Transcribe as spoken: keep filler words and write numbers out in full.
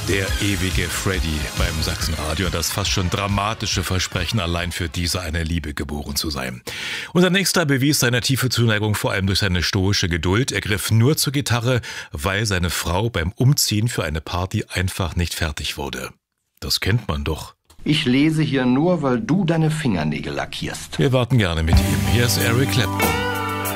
Der ewige Freddy beim Sachsenradio und das fast schon dramatische Versprechen, allein für diese eine Liebe geboren zu sein. Unser Nächster bewies seine tiefe Zuneigung vor allem durch seine stoische Geduld. Er griff nur zur Gitarre, weil seine Frau beim Umziehen für eine Party einfach nicht fertig wurde. Das kennt man doch. Ich lese hier nur, weil du deine Fingernägel lackierst. Wir warten gerne mit ihm. Hier ist Eric Clapton.